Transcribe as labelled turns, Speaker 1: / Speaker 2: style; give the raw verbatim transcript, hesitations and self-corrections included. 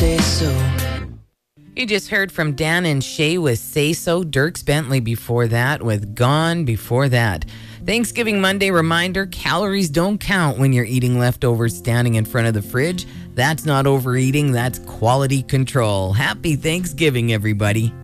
Speaker 1: say so.
Speaker 2: You just heard from Dan and Shay with Say So. Dierks Bentley before that with Gone before that. Thanksgiving Monday reminder, calories don't count when you're eating leftovers standing in front of the fridge. That's not overeating, that's quality control. Happy Thanksgiving, everybody.